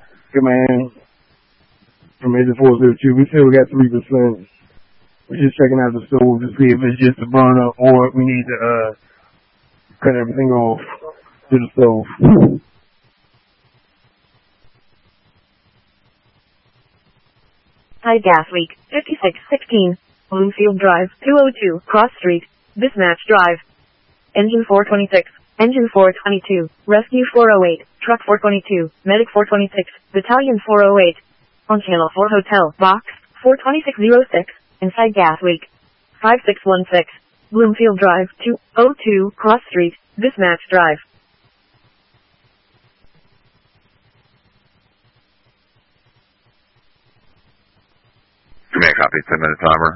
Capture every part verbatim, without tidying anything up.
Good man. From Engine four zero two, we still got three percent. We're just checking out the stove to see if it's just a burner or if we need to uh, cut everything off to the stove. High gas leak, fifty-six sixteen, Bloomfield Drive, two oh two, Cross Street, Bismatch Drive. Engine four twenty-six, Engine four twenty-two, Rescue four oh eight, Truck four twenty-two, Medic four twenty-six, Battalion four oh eight. On Channel four Hotel, Box four twenty-six oh six, inside gas leak. five six one six, Bloomfield Drive, two oh two, Cross Street, Bismatch Drive. Command copy, ten minute timer.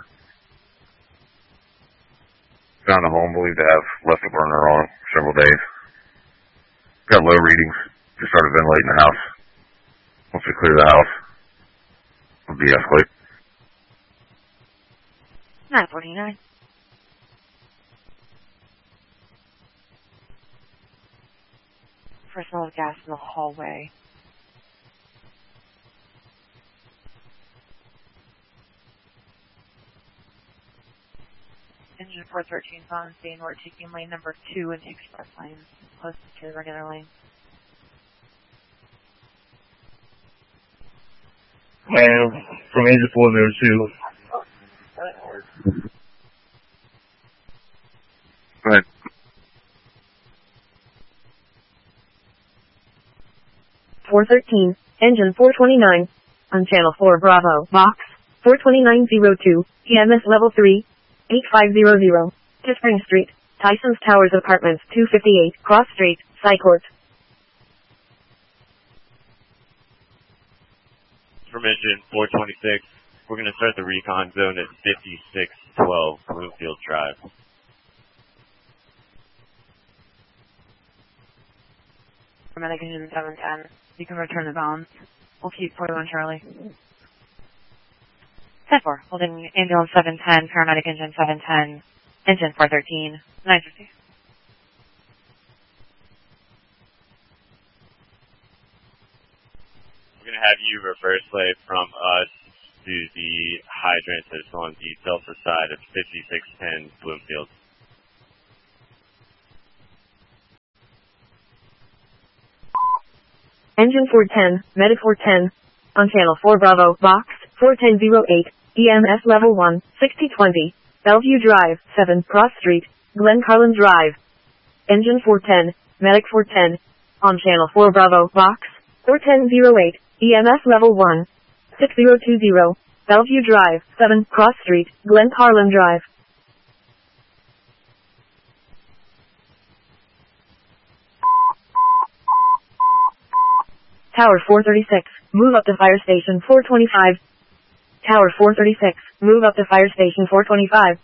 Found a home believed to have left a burner on several days. Got low readings. Just started ventilating the house. Once we clear the house, we'll de-escalate. nine forty-nine. First smell of gas in the hallway. Engine four thirteen is on scene. We're taking lane number two in the express lane, closest to the regular lane. Man, from Engine four zero two. Go ahead. four thirteen, Engine four twenty-nine, on Channel four Bravo, Box four twenty-nine oh two, E M S Level three, eight five zero zero, to Spring Street, Tyson's Towers Apartments, two fifty-eight, Cross Street, Sycourt. From Engine four twenty-six, we're going to start the recon zone at fifty-six twelve Bloomfield Drive. Medic Engine seven ten, you can return the balance. We'll keep forty-one Charlie. ten four, holding ambulance seven ten, paramedic engine seven ten, engine four thirteen, nine fifty. We're going to have you reverse lay from us to the hydrant that's on the Delta side of fifty-six ten Bloomfield. Engine four ten, Medic four ten, on Channel four Bravo, Box four ten oh eight, E M S Level one, sixty twenty, Bellevue Drive, seven, Cross Street, Glen Carlin Drive. Engine four ten, Medic four ten, on Channel four Bravo, Box four ten oh eight, E M S Level one, six zero two zero, Bellevue Drive, seven, Cross Street, Glen Carlin Drive. Tower four thirty-six, move up to Fire Station four twenty-five. Tower four thirty-six, move up to Fire Station four twenty-five.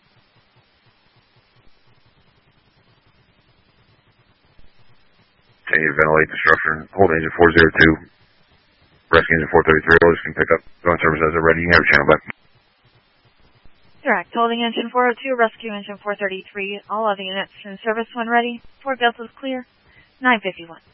Continue to ventilate the structure. Hold engine four zero two. Rescue engine four thirty-three. Orders can pick up. Ground service as they're ready. You can have your channel back. Direct, holding engine four oh two, rescue engine four thirty-three. All other units in service when ready. Four Delta's clear. nine fifty-one.